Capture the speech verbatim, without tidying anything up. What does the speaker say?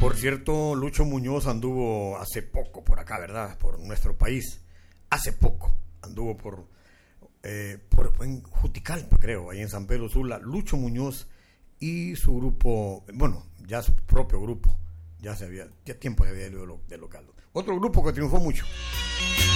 por cierto, Lucho Muñoz anduvo hace poco por acá, ¿verdad? Por nuestro país. Hace poco anduvo por, eh, por en Juticalpa, creo, ahí en San Pedro Sula. Lucho Muñoz y su grupo, bueno, ya su propio grupo, ya se había, ya tiempo se había ido de local. Otro grupo que triunfó mucho.